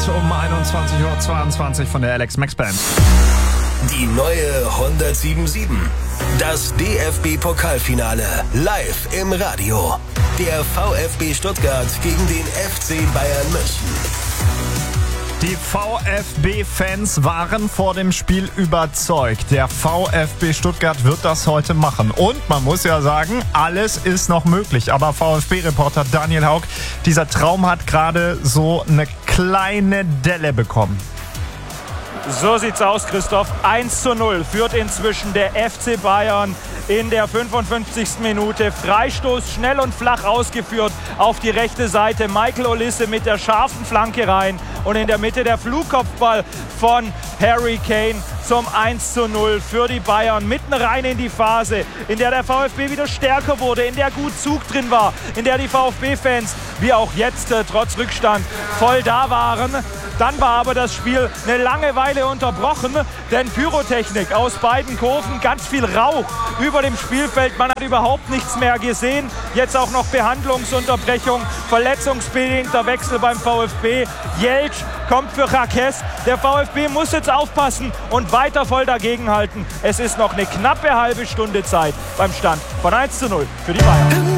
um 21.22 Uhr von der Alex Max Band. Die neue 107.7. Das DFB-Pokalfinale live im Radio. Der VfB Stuttgart gegen den FC Bayern München. Die VfB-Fans waren vor dem Spiel überzeugt. Der VfB Stuttgart wird das heute machen. Und man muss ja sagen, alles ist noch möglich. Aber VfB-Reporter Daniel Haug, dieser Traum hat gerade so eine kleine Delle bekommen. So sieht's aus, Christoph. 1:0 führt inzwischen der FC Bayern in der 55. Minute. Freistoß schnell und flach ausgeführt auf die rechte Seite. Michael Olise mit der scharfen Flanke rein. Und in der Mitte der Flugkopfball von Harry Kane zum 1:0 für die Bayern. Mitten rein in die Phase, in der der VfB wieder stärker wurde, in der gut Zug drin war, in der die VfB-Fans, wie auch jetzt trotz Rückstand, voll da waren. Dann war aber das Spiel eine lange Weile unterbrochen, denn Pyrotechnik aus beiden Kurven, ganz viel Rauch über dem Spielfeld. Man hat überhaupt nichts mehr gesehen. Jetzt auch noch Behandlungsunterbrechung, verletzungsbedingter Wechsel beim VfB. Jeltsch kommt für Jaques. Der VfB muss jetzt aufpassen und weiter voll dagegenhalten. Es ist noch eine knappe halbe Stunde Zeit beim Stand von 1:0 für die Bayern.